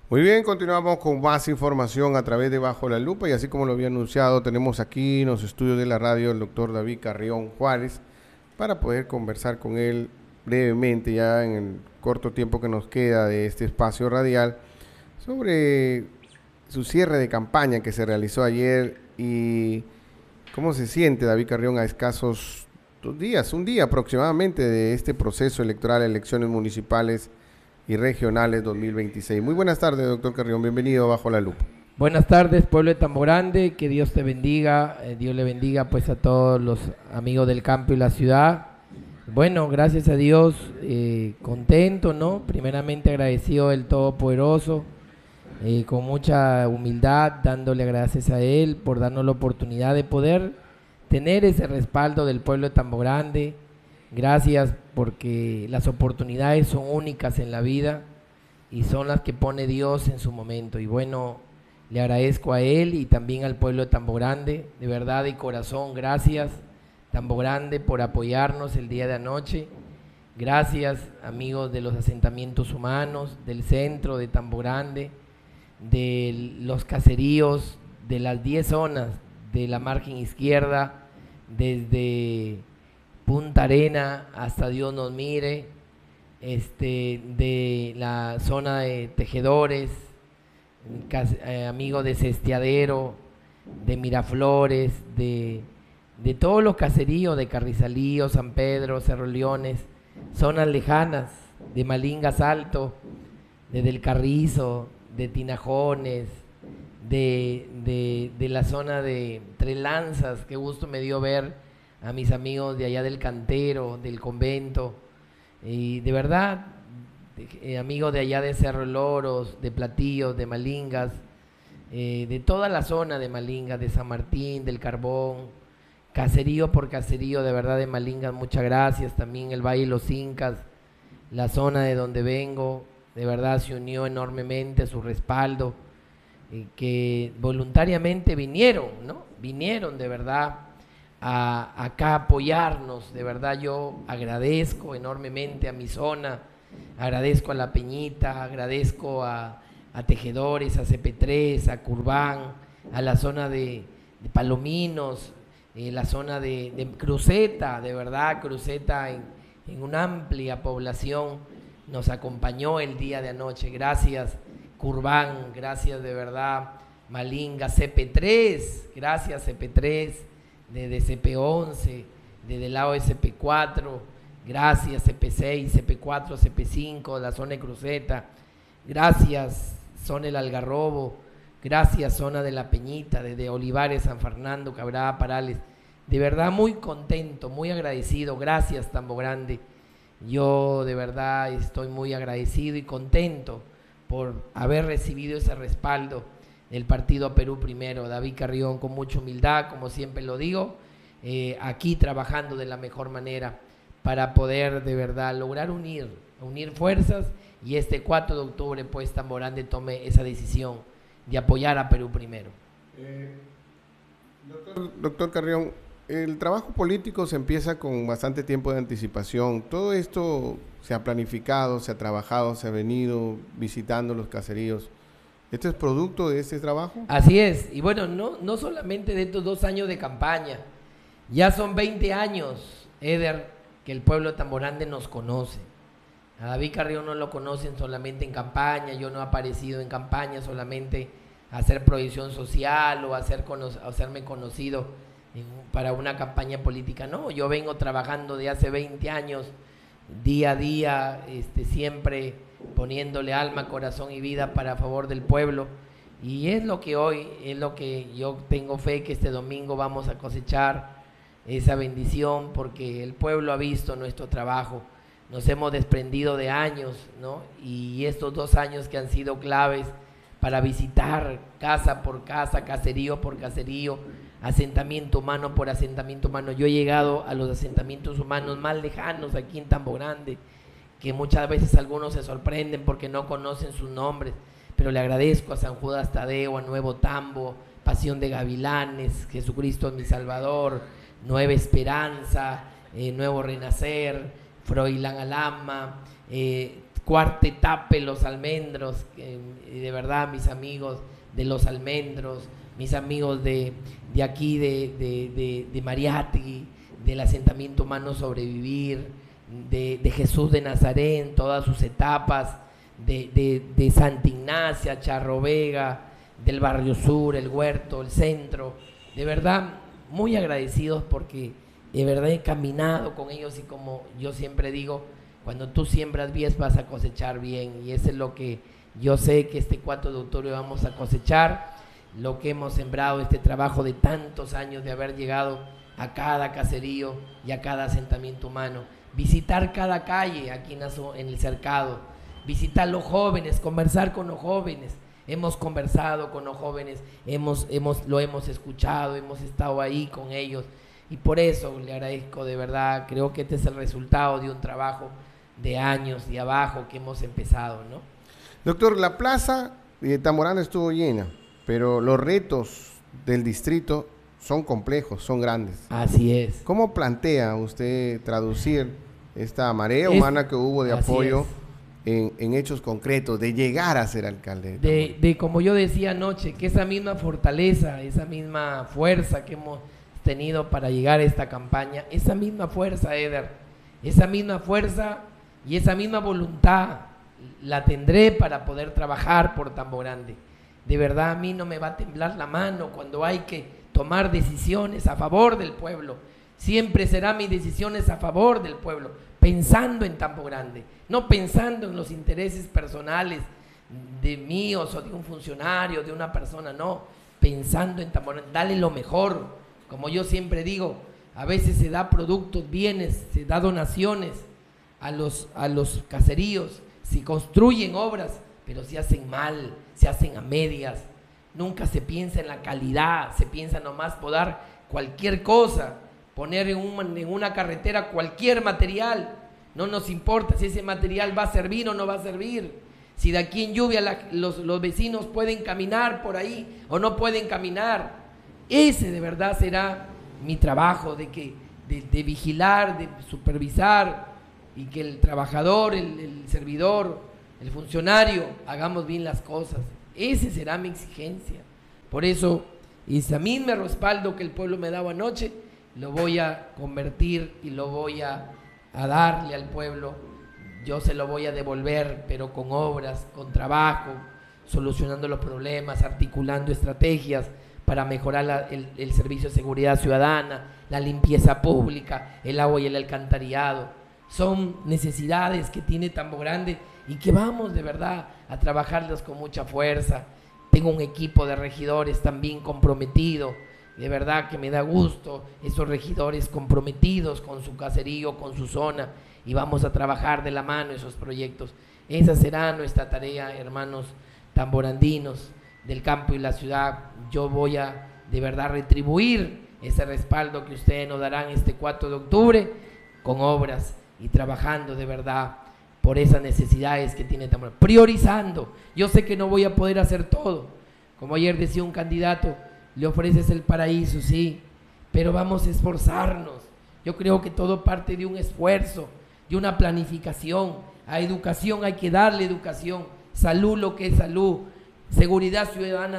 Muy bien, continuamos con más información a través de Bajo la Lupa y así como lo había anunciado, tenemos aquí en los estudios de la radio el doctor David Carrión Juárez para poder conversar con él brevemente ya en el corto tiempo que nos queda de este espacio radial sobre su cierre de campaña que se realizó ayer y cómo se siente David Carrión a escasos 2 días, un día aproximadamente de este proceso electoral, elecciones municipales y regionales 2026. Muy buenas tardes, doctor Carrión, bienvenido a Bajo la Lupa. Buenas tardes, pueblo de Tambo Grande, que Dios te bendiga, Dios le bendiga pues a todos los amigos del campo y la ciudad. Bueno, gracias a Dios, contento, ¿no? Primeramente agradecido del Todopoderoso, con mucha humildad, dándole gracias a Él por darnos la oportunidad de poder tener ese respaldo del pueblo de Tambo Grande. Gracias porque las oportunidades son únicas en la vida y son las que pone Dios en su momento. Y bueno, le agradezco a Él y también al pueblo de Tambo Grande, de verdad de corazón, gracias Tambo Grande por apoyarnos el día de anoche. Gracias amigos de los asentamientos humanos, del centro de Tambo Grande, de los caseríos, de las 10 zonas de la margen izquierda, desde Punta Arena hasta Dios nos mire, de la zona de Tejedores, amigos de Cestiadero, de Miraflores, de todos los caseríos de Carrizalío, San Pedro, Cerro Leones, zonas lejanas, de Malingas Alto, de Del Carrizo, de Tinajones, de la zona de Tres Lanzas. Qué gusto me dio ver a mis amigos de allá del Cantero, del convento, y de verdad, amigos de allá de Cerro Loros, de Platillos, de Malingas, de toda la zona de Malingas, de San Martín, del Carbón, caserío por caserío, de verdad de Malingas, muchas gracias. También el Valle de los Incas, la zona de donde vengo, de verdad se unió enormemente a su respaldo, que voluntariamente vinieron, ¿no? Vinieron de verdad acá apoyarnos. De verdad yo agradezco enormemente a mi zona, agradezco a La Peñita, agradezco a Tejedores, a CP3, a Curbán, a la zona de Palominos, la zona de Cruceta. De verdad Cruceta en una amplia población nos acompañó el día de anoche. Gracias Curbán, gracias de verdad Malinga, CP3, gracias CP3, desde CP11, desde el lado de CP4, gracias CP6, CP4, CP5, la zona de Cruceta, gracias zona del Algarrobo, gracias zona de La Peñita, desde Olivares, San Fernando, Cabrada, Parales. De verdad muy contento, muy agradecido, gracias Tambo Grande. Yo de verdad estoy muy agradecido y contento por haber recibido ese respaldo del partido Perú Primero. David Carrión, con mucha humildad, como siempre lo digo, aquí trabajando de la mejor manera para poder de verdad lograr unir fuerzas, y este 4 de octubre pues Tambo Grande tome esa decisión de apoyar a Perú Primero. Doctor Carrión, el trabajo político se empieza con bastante tiempo de anticipación. Todo esto se ha planificado, se ha trabajado, se ha venido visitando los caseríos. ¿Esto es producto de este trabajo? Así es, y bueno, no solamente de estos 2 años de campaña, ya son 20 años, Eder, que el pueblo de Tambo Grande nos conoce. A David Carrión no lo conocen solamente en campaña, yo no he aparecido en campaña solamente a hacer proyección social o a hacerme conocido para una campaña política. No, yo vengo trabajando de hace 20 años, día a día, siempre poniéndole alma, corazón y vida para favor del pueblo, y es lo que hoy, es lo que yo tengo fe que este domingo vamos a cosechar esa bendición, porque el pueblo ha visto nuestro trabajo, nos hemos desprendido de años, ¿no? Y estos 2 años que han sido claves para visitar casa por casa, caserío por caserío, asentamiento humano por asentamiento humano. Yo he llegado a los asentamientos humanos más lejanos aquí en Tambo Grande, que muchas veces algunos se sorprenden porque no conocen sus nombres, pero le agradezco a San Judas Tadeo, a Nuevo Tambo, Pasión de Gavilanes, Jesucristo es mi Salvador, Nueva Esperanza, Nuevo Renacer, Froilán Alama, Cuartetape, Los Almendros, de verdad mis amigos de Los Almendros, mis amigos de aquí, de Mariátegui, del asentamiento humano Sobrevivir, de Jesús de Nazaret en todas sus etapas, de Santa Ignacia, Charro Vega, del Barrio Sur, el Huerto, el Centro, de verdad muy agradecidos porque de verdad he caminado con ellos y como yo siempre digo, cuando tú siembras bien vas a cosechar bien y eso es lo que yo sé que este 4 de octubre vamos a cosechar, lo que hemos sembrado, este trabajo de tantos años de haber llegado a cada caserío y a cada asentamiento humano, visitar cada calle aquí en el Cercado, visitar los jóvenes, conversar con los jóvenes. Hemos conversado con los jóvenes, lo hemos escuchado, hemos estado ahí con ellos y por eso le agradezco de verdad, creo que este es el resultado de un trabajo de años de abajo que hemos empezado, ¿no? Doctor, la plaza de Tamboranda estuvo llena, pero los retos del distrito son complejos, son grandes. Así es. ¿Cómo plantea usted traducir esta marea humana que hubo de apoyo en hechos concretos, de llegar a ser alcalde? De como yo decía anoche, que esa misma fortaleza, esa misma fuerza que hemos tenido para llegar a esta campaña, esa misma fuerza, Eder, esa misma fuerza y esa misma voluntad la tendré para poder trabajar por Tambo Grande. De verdad a mí no me va a temblar la mano cuando hay que tomar decisiones a favor del pueblo. Siempre será mis decisiones a favor del pueblo, pensando en Tambo Grande, no pensando en los intereses personales de míos o de un funcionario, de una persona, no, pensando en Tambo Grande, dale lo mejor. Como yo siempre digo, a veces se da productos, bienes, se da donaciones a los caseríos, se construyen obras, pero se hacen mal, se hacen a medias, nunca se piensa en la calidad, se piensa nomás por dar cualquier cosa, poner en una carretera cualquier material, no nos importa si ese material va a servir o no va a servir, si de aquí en lluvia los vecinos pueden caminar por ahí o no pueden caminar. Ese de verdad será mi trabajo, de vigilar, de supervisar y que el trabajador, el servidor, el funcionario, hagamos bien las cosas. Esa será mi exigencia. Por eso, ese mismo respaldo que el pueblo me daba anoche, lo voy a convertir y lo voy a darle al pueblo. Yo se lo voy a devolver, pero con obras, con trabajo, solucionando los problemas, articulando estrategias para mejorar el servicio de seguridad ciudadana, la limpieza pública, el agua y el alcantarillado. Son necesidades que tiene Tambo Grande y que vamos de verdad a trabajarlas con mucha fuerza. Tengo un equipo de regidores también comprometido, de verdad que me da gusto, esos regidores comprometidos con su caserío, con su zona, y vamos a trabajar de la mano esos proyectos. Esa será nuestra tarea, hermanos tamborandinos del campo y la ciudad. Yo voy a de verdad retribuir ese respaldo que ustedes nos darán este 4 de octubre con obras y trabajando de verdad por esas necesidades que tiene Tamboranda, priorizando. Yo sé que no voy a poder hacer todo, como ayer decía un candidato, le ofreces el paraíso, sí, pero vamos a esforzarnos. Yo creo que todo parte de un esfuerzo, de una planificación. A educación hay que darle educación, salud lo que es salud, seguridad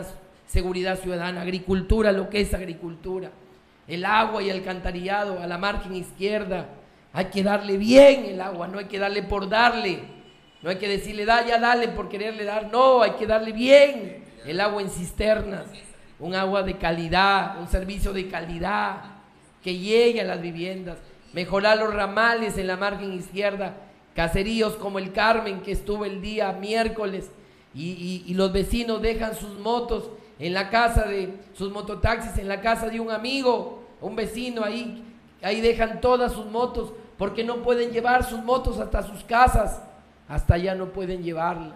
ciudadana, agricultura lo que es agricultura, el agua y el alcantarillado a la margen izquierda. Hay que darle bien el agua, no hay que darle por darle, no hay que decirle ya dale por quererle dar, no, hay que darle bien el agua en cisternas, un agua de calidad, un servicio de calidad que llegue a las viviendas, mejorar los ramales en la margen izquierda, caseríos como el Carmen que estuvo el día miércoles y los vecinos dejan sus motos en la casa sus mototaxis en la casa de un amigo, un vecino ahí dejan todas sus motos porque no pueden llevar sus motos hasta sus casas, hasta allá no pueden llevarla.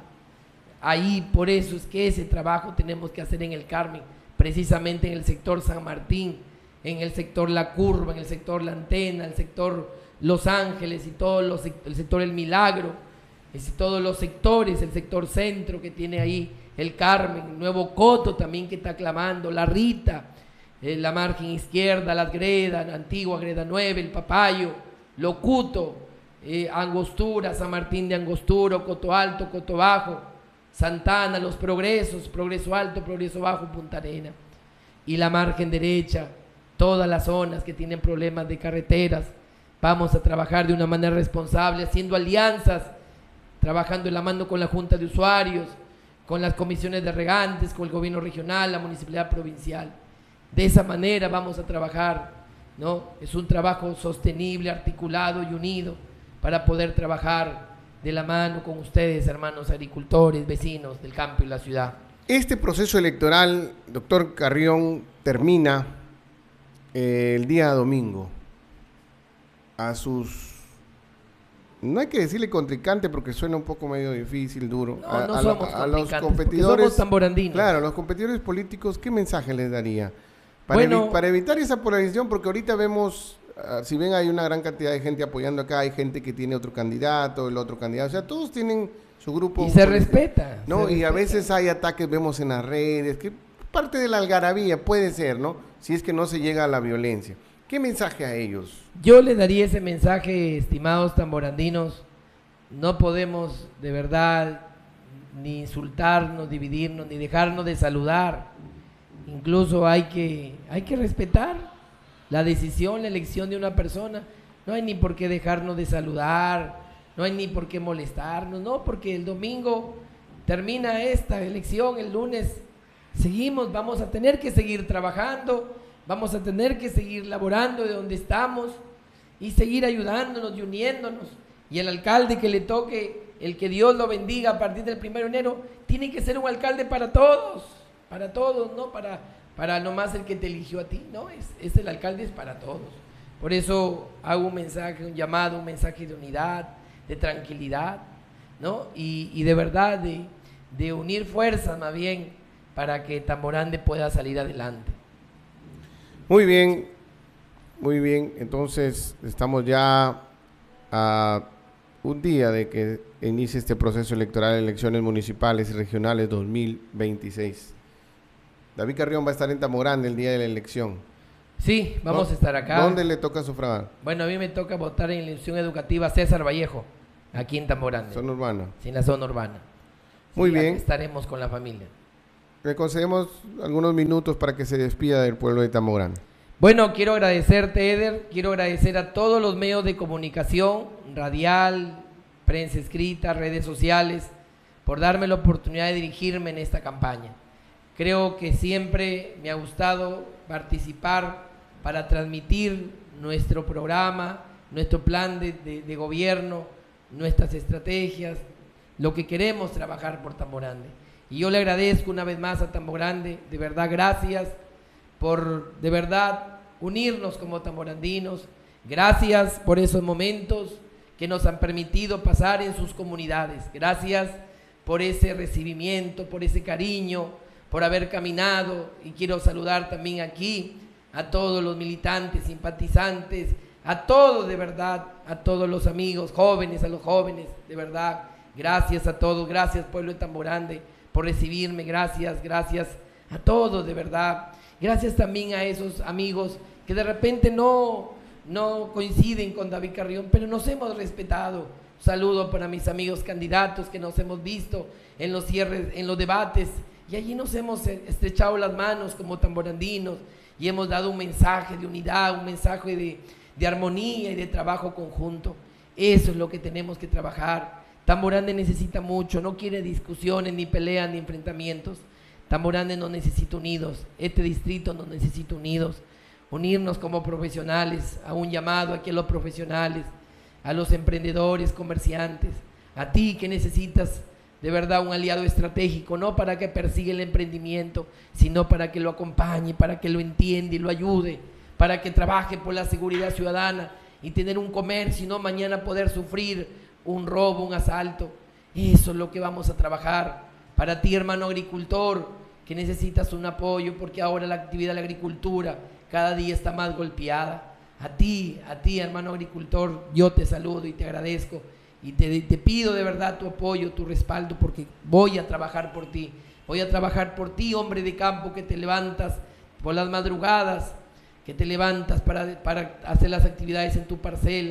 Ahí por eso es que ese trabajo tenemos que hacer en el Carmen, precisamente en el sector San Martín, en el sector La Curva, en el sector La Antena, el sector Los Ángeles y el sector El Milagro, todos los sectores, el sector centro que tiene ahí el Carmen, Nuevo Coto también que está clamando, La Rita, la margen izquierda, Las Gredas, la antigua Greda 9, el Papayo, Locuto, Angostura, San Martín de Angostura, Coto Alto, Coto Bajo, Santana, Los Progresos, Progreso Alto, Progreso Bajo, Punta Arena, y la margen derecha, todas las zonas que tienen problemas de carreteras. Vamos a trabajar de una manera responsable, haciendo alianzas, trabajando de la mano con la Junta de Usuarios, con las comisiones de regantes, con el gobierno regional, la municipalidad provincial. De esa manera vamos a trabajar, ¿no? Es un trabajo sostenible, articulado y unido para poder trabajar de la mano con ustedes, hermanos agricultores, vecinos del campo y la ciudad. Este proceso electoral, doctor Carrión, termina el día domingo. A sus... No hay que decirle contrincante porque suena un poco medio difícil, duro. No somos a los competidores, somos tamborandinos. Claro, a los competidores políticos, ¿qué mensaje les daría? Para evitar esa polarización, porque ahorita vemos, si ven hay una gran cantidad de gente apoyando acá, hay gente que tiene otro candidato, el otro candidato, o sea, todos tienen su grupo. Y se respeta. ¿No? Y a veces hay ataques, vemos en las redes, que parte de la algarabía puede ser, ¿no? Si es que no se llega a la violencia. ¿Qué mensaje a ellos? Yo le daría ese mensaje, estimados tamborandinos. No podemos de verdad ni insultarnos, dividirnos, ni dejarnos de saludar. Incluso hay que respetar la decisión, la elección de una persona. No hay ni por qué dejarnos de saludar, no hay ni por qué molestarnos, no, porque el domingo termina esta elección, el lunes seguimos, vamos a tener que seguir trabajando. Vamos a tener que seguir laborando de donde estamos y seguir ayudándonos y uniéndonos. Y el alcalde que le toque, el que Dios lo bendiga a partir del 1 de enero, tiene que ser un alcalde para todos, no para nomás el que te eligió a ti, no, el alcalde es para todos. Por eso hago un mensaje, un llamado, un mensaje de unidad, de tranquilidad, ¿no? Y de verdad de unir fuerzas más bien para que Tamborande pueda salir adelante. Muy bien, entonces estamos ya a un día de que inicie este proceso electoral de elecciones municipales y regionales 2026. David Carrión va a estar en Tamborande el día de la elección. Sí, vamos a estar acá. ¿Dónde le toca sufragar? Bueno, a mí me toca votar en la institución educativa César Vallejo, aquí en Tamborande. Zona urbana. Sí, en la zona urbana. Muy sí, bien. Estaremos con la familia. Le concedemos algunos minutos para que se despida del pueblo de Tamborande. Bueno, quiero agradecerte, Eder, quiero agradecer a todos los medios de comunicación, radial, prensa escrita, redes sociales, por darme la oportunidad de dirigirme en esta campaña. Creo que siempre me ha gustado participar para transmitir nuestro programa, nuestro plan de gobierno, nuestras estrategias, lo que queremos trabajar por Tamborande. Y yo le agradezco una vez más a Tamborande, de verdad, gracias por, de verdad, unirnos como tamborandinos. Gracias por esos momentos que nos han permitido pasar en sus comunidades. Gracias por ese recibimiento, por ese cariño, por haber caminado. Y quiero saludar también aquí a todos los militantes, simpatizantes, a todos de verdad, a todos los amigos jóvenes, a los jóvenes, de verdad. Gracias a todos, gracias pueblo de Tamborande por recibirme, gracias a todos de verdad. Gracias también a esos amigos que de repente no coinciden con David Carrión, pero nos hemos respetado. Un saludo para mis amigos candidatos que nos hemos visto en los cierres, en los debates, y allí nos hemos estrechado las manos como tamborandinos y hemos dado un mensaje de unidad, un mensaje de armonía y de trabajo conjunto. Eso es lo que tenemos que trabajar. Tamborande necesita mucho, no quiere discusiones, ni peleas, ni enfrentamientos. Tamborande nos necesita unidos, este distrito nos necesita unidos, unirnos como profesionales, a un llamado aquí a los profesionales, a los emprendedores, comerciantes, a ti que necesitas de verdad un aliado estratégico, no para que persiga el emprendimiento, sino para que lo acompañe, para que lo entienda y lo ayude, para que trabaje por la seguridad ciudadana y tener un comercio y no mañana poder sufrir un robo, un asalto. Eso es lo que vamos a trabajar. Para ti, hermano agricultor, que necesitas un apoyo porque ahora la actividad de la agricultura cada día está más golpeada. A ti, hermano agricultor, yo te saludo y te agradezco y te pido de verdad tu apoyo, tu respaldo, porque voy a trabajar por ti. Voy a trabajar por ti, hombre de campo, que te levantas por las madrugadas, que te levantas para hacer las actividades en tu parcela,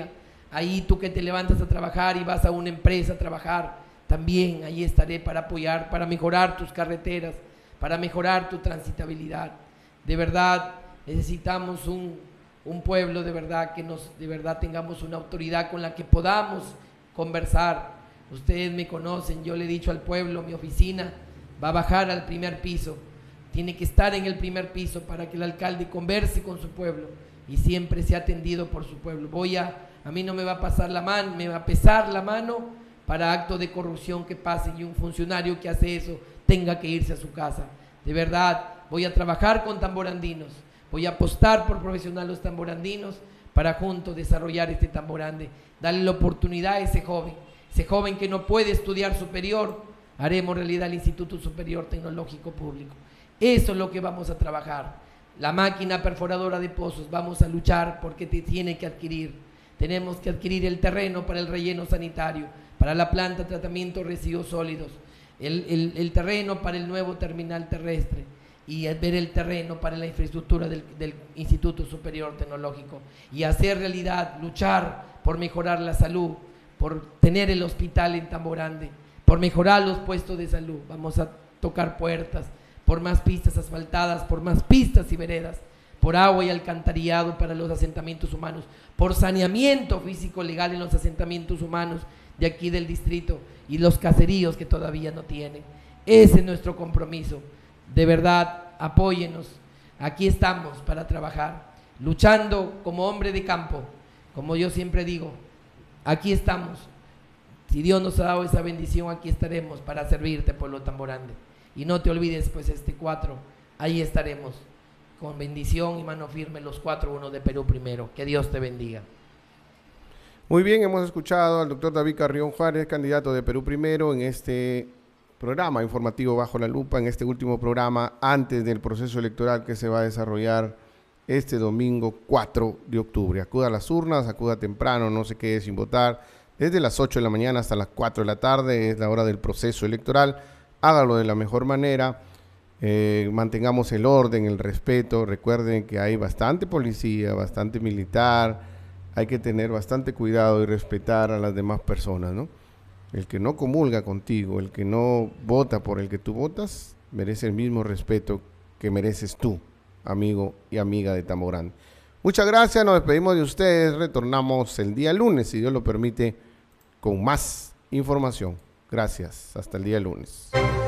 Ahí tú que te levantas a trabajar y vas a una empresa a trabajar, también ahí estaré para apoyar, para mejorar tus carreteras, para mejorar tu transitabilidad. De verdad necesitamos un pueblo de verdad de verdad tengamos una autoridad con la que podamos conversar. Ustedes me conocen, yo le he dicho al pueblo, mi oficina va a bajar al primer piso, tiene que estar en el primer piso para que el alcalde converse con su pueblo y siempre sea atendido por su pueblo. A mí no me va a pasar la mano, me va a pesar la mano para actos de corrupción que pasen y un funcionario que hace eso tenga que irse a su casa. De verdad, voy a trabajar con tamborandinos, voy a apostar por profesionales tamborandinos para juntos desarrollar este Tamborande, darle la oportunidad a ese joven que no puede estudiar superior, haremos realidad el Instituto Superior Tecnológico Público. Eso es lo que vamos a trabajar. La máquina perforadora de pozos, vamos a luchar porque te tiene que adquirir. Tenemos que adquirir el terreno para el relleno sanitario, para la planta de tratamiento de residuos sólidos, el terreno para el nuevo terminal terrestre y ver el terreno para la infraestructura del Instituto Superior Tecnológico y hacer realidad, luchar por mejorar la salud, por tener el hospital en Tamborande, por mejorar los puestos de salud. Vamos a tocar puertas por más pistas asfaltadas, por más pistas y veredas, por agua y alcantarillado para los asentamientos humanos, por saneamiento físico legal en los asentamientos humanos de aquí del distrito y los caseríos que todavía no tienen. Ese es nuestro compromiso. De verdad, apóyenos. Aquí estamos para trabajar, luchando como hombre de campo, como yo siempre digo, aquí estamos. Si Dios nos ha dado esa bendición, aquí estaremos para servirte, pueblo Tamborande. Y no te olvides, pues este 4, ahí estaremos, con bendición y mano firme, los 4-1 de Perú primero. Que Dios te bendiga. Muy bien, hemos escuchado al doctor David Carrión Juárez, candidato de Perú Primero, en este programa informativo Bajo la Lupa, en este último programa antes del proceso electoral que se va a desarrollar este domingo 4 de octubre. Acuda a las urnas, acuda temprano, no se quede sin votar. Desde las 8 de la mañana hasta las 4 de la tarde es la hora del proceso electoral. Hágalo de la mejor manera. Mantengamos el orden, el respeto. Recuerden que hay bastante policía, bastante militar. Hay que tener bastante cuidado y respetar a las demás personas, ¿no? El que no comulga contigo, el que no vota por el que tú votas, merece el mismo respeto que mereces tú, amigo y amiga de Tamborande. Muchas gracias, nos despedimos de ustedes. Retornamos el día lunes, si Dios lo permite, con más información. Gracias, hasta el día lunes.